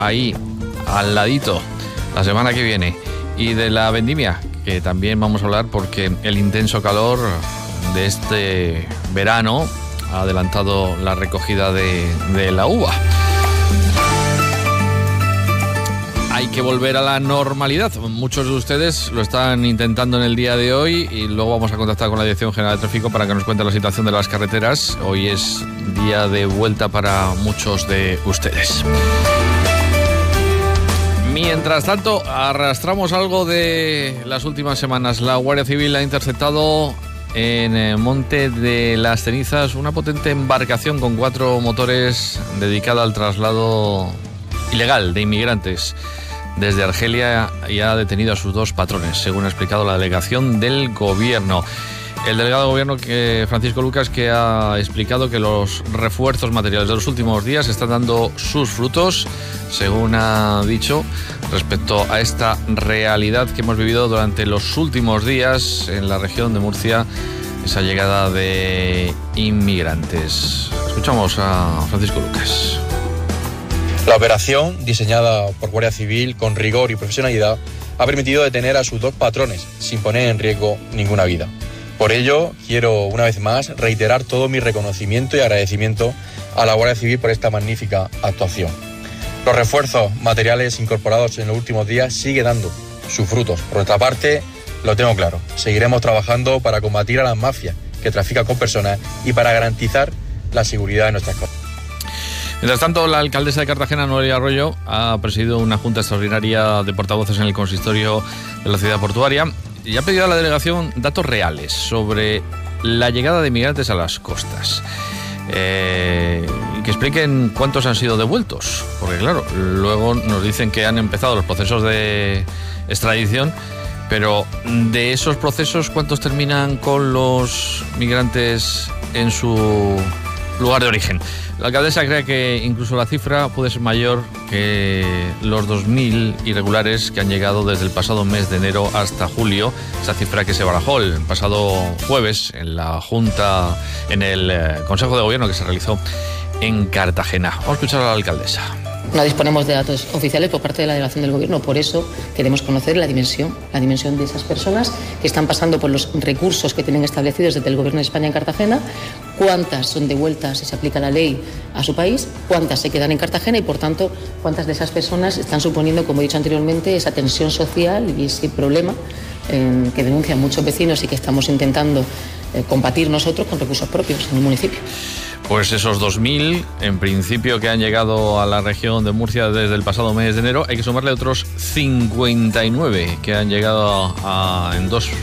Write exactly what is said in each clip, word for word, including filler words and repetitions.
ahí, al ladito, la semana que viene. Y de la vendimia, que también vamos a hablar porque el intenso calor de este verano ha adelantado la recogida de, de la uva. Hay que volver a la normalidad. Muchos de ustedes lo están intentando en el día de hoy y luego vamos a contactar con la Dirección General de Tráfico para que nos cuente la situación de las carreteras. Hoy es día de vuelta para muchos de ustedes. Mientras tanto, arrastramos algo de las últimas semanas. La Guardia Civil ha interceptado en el Monte de las Cenizas una potente embarcación con cuatro motores dedicada al traslado ilegal de inmigrantes desde Argelia y ha detenido a sus dos patrones, según ha explicado la delegación del Gobierno. El delegado de Gobierno, que Francisco Lucas, que ha explicado que los refuerzos materiales de los últimos días están dando sus frutos, según ha dicho, respecto a esta realidad que hemos vivido durante los últimos días en la región de Murcia, esa llegada de inmigrantes. Escuchamos a Francisco Lucas. La operación, diseñada por Guardia Civil con rigor y profesionalidad, ha permitido detener a sus dos patrones sin poner en riesgo ninguna vida. Por ello, quiero una vez más reiterar todo mi reconocimiento y agradecimiento a la Guardia Civil por esta magnífica actuación. Los refuerzos materiales incorporados en los últimos días siguen dando sus frutos. Por nuestra parte, lo tengo claro, seguiremos trabajando para combatir a las mafias que trafican con personas y para garantizar la seguridad de nuestras costas. Mientras tanto, la alcaldesa de Cartagena, Noelia Arroyo, ha presidido una junta extraordinaria de portavoces en el consistorio de la ciudad portuaria y ha pedido a la delegación datos reales sobre la llegada de migrantes a las costas. Eh, y que expliquen cuántos han sido devueltos, porque claro, luego nos dicen que han empezado los procesos de extradición, pero de esos procesos, ¿cuántos terminan con los migrantes en su lugar de origen? La alcaldesa cree que incluso la cifra puede ser mayor que los dos mil irregulares que han llegado desde el pasado mes de enero hasta julio, esa cifra que se barajó el pasado jueves en la Junta, en el Consejo de Gobierno que se realizó en Cartagena. Vamos a escuchar a la alcaldesa. No disponemos de datos oficiales por parte de la delegación del Gobierno, por eso queremos conocer la dimensión, la dimensión de esas personas que están pasando por los recursos que tienen establecidos desde el Gobierno de España en Cartagena, cuántas son devueltas si se aplica la ley a su país, cuántas se quedan en Cartagena y, por tanto, cuántas de esas personas están suponiendo, como he dicho anteriormente, esa tensión social y ese problema eh, que denuncian muchos vecinos y que estamos intentando eh, combatir nosotros con recursos propios en el municipio. Pues esos dos mil, en principio, que han llegado a la región de Murcia desde el pasado mes de enero, hay que sumarle otros cincuenta y nueve que han llegado a, en dos,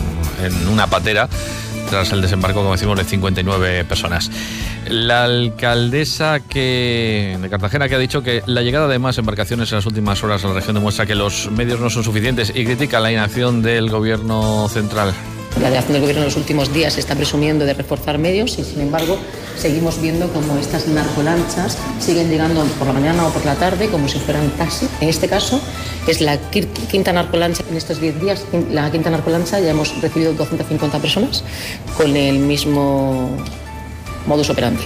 en una patera, tras el desembarco, como decimos, de cincuenta y nueve personas. La alcaldesa que, de Cartagena, que ha dicho que la llegada de más embarcaciones en las últimas horas a la región demuestra que los medios no son suficientes y critica la inacción del Gobierno central. La delegación del Gobierno en los últimos días está presumiendo de reforzar medios y, sin embargo, seguimos viendo como estas narcolanchas siguen llegando por la mañana o por la tarde como si fueran taxis. En este caso es la quinta narcolancha en estos diez días. La quinta narcolancha, ya hemos recibido doscientas cincuenta personas con el mismo modus operandi.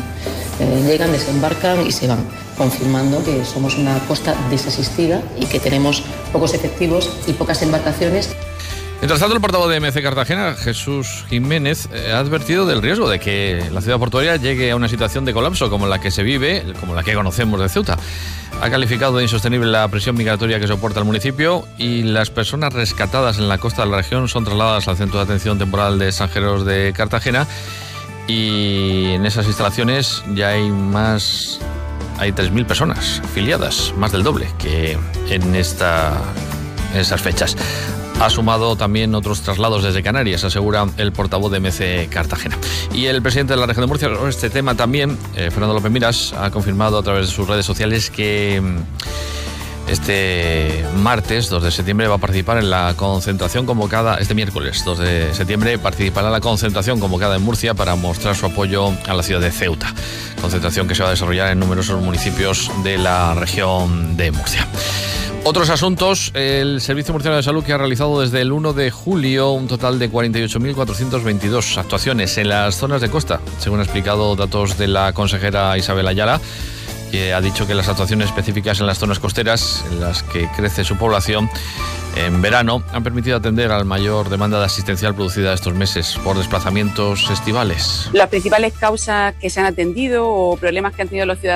Eh, llegan, desembarcan y se van, confirmando que somos una costa desasistida y que tenemos pocos efectivos y pocas embarcaciones. Mientras tanto, el portavoz de M C Cartagena, Jesús Jiménez, ha advertido del riesgo de que la ciudad portuaria llegue a una situación de colapso como la que se vive, como la que conocemos de Ceuta. Ha calificado de insostenible la presión migratoria que soporta el municipio y las personas rescatadas en la costa de la región son trasladadas al Centro de Atención Temporal de Extranjeros de Cartagena y en esas instalaciones ya hay más, hay tres mil personas afiliadas, más del doble que en, esta, en esas fechas. Ha sumado también otros traslados desde Canarias, asegura el portavoz de M C Cartagena. Y el presidente de la región de Murcia, sobre este tema también, eh, Fernando López Miras, ha confirmado a través de sus redes sociales que este martes, dos de septiembre, va a participar en la concentración convocada, este miércoles, dos de septiembre, participará en la concentración convocada en Murcia para mostrar su apoyo a la ciudad de Ceuta. Concentración que se va a desarrollar en numerosos municipios de la región de Murcia. Otros asuntos, el Servicio Murciano de Salud, que ha realizado desde el uno de julio un total de cuarenta y ocho mil cuatrocientas veintidós actuaciones en las zonas de costa, según ha explicado datos de la consejera Isabel Ayala, que ha dicho que las actuaciones específicas en las zonas costeras, en las que crece su población en verano, han permitido atender a la mayor demanda de asistencial producida estos meses por desplazamientos estivales. Las principales causas que se han atendido o problemas que han tenido los ciudadanos